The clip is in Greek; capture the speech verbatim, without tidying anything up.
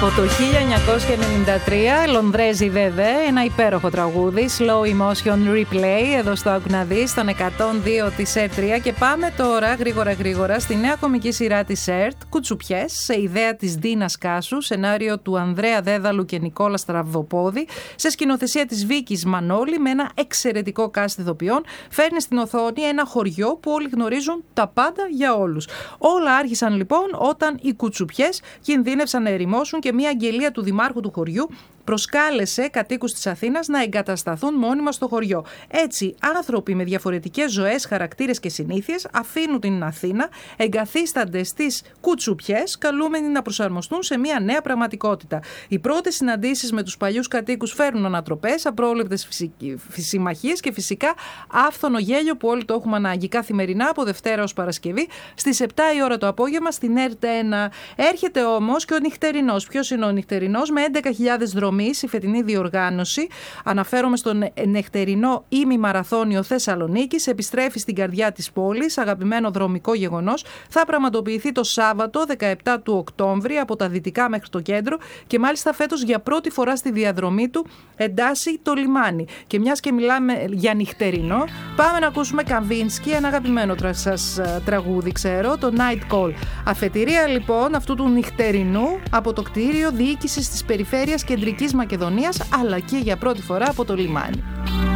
Από το χίλια εννιακόσια ενενήντα τρία, Λονδρέζοι βέβαια, ένα υπέροχο τραγούδι, Slow Emotion Replay, εδώ στο Άκου να δεις, στον εκατόν δύο της ΕΡΤ τρία. Και πάμε τώρα γρήγορα γρήγορα στη νέα κομική σειρά της ΕΡΤ, Κουτσουπιές, σε ιδέα της Ντίνας Κάσου, σενάριο του Ανδρέα Δέδαλου και Νικόλα Στραβδοπόδη, σε σκηνοθεσία της Βίκης Μανώλη, με ένα εξαιρετικό cast ηθοποιών, φέρνει στην οθόνη ένα χωριό που όλοι γνωρίζουν τα πάντα για όλους. Όλα άρχισαν λοιπόν όταν οι Κουτσουπιές κινδύνευσαν να ερημώσουν και μια αγγελία του δημάρχου του χωριού προσκάλεσε κατοίκους της Αθήνας να εγκατασταθούν μόνιμα στο χωριό. Έτσι, άνθρωποι με διαφορετικές ζωές, χαρακτήρες και συνήθειες αφήνουν την Αθήνα, εγκαθίστανται στις Κουτσουπιές, καλούμενοι να προσαρμοστούν σε μια νέα πραγματικότητα. Οι πρώτες συναντήσεις με τους παλιούς κατοίκους φέρνουν ανατροπές, απρόβλεπτες συμμαχίες και φυσικά άφθονο γέλιο που όλοι το έχουμε ανάγκη. Καθημερινά από Δευτέρα ως Παρασκευή στις επτά η ώρα το απόγευμα στην ΕΡΤ ένα. Έρχεται όμως και ο νυχτερινός. Ποιος είναι ο νυχτερινός? Με έντεκα χιλιάδες δρομείς η φετινή διοργάνωση. Αναφέρομαι στον νυχτερινό ημιμαραθώνιο Θεσσαλονίκης. Επιστρέφει στην καρδιά της πόλης. Αγαπημένο δρομικό γεγονός. Θα πραγματοποιηθεί το Σάββατο δεκαεπτά του Οκτώβρη από τα δυτικά μέχρι το κέντρο και μάλιστα φέτος για πρώτη φορά στη διαδρομή του εντάσσει το λιμάνι. Και μιας και μιλάμε για νυχτερινό, πάμε να ακούσουμε Καμβίνσκι, ένα αγαπημένο τρα, σας τραγούδι, ξέρω, το Night Call. Αφετηρία λοιπόν αυτού του νυχτερινού από το κτίριο διοίκησης της περιφέρειας Κεντρικής Μακεδονίας, αλλά και για πρώτη φορά από το λιμάνι.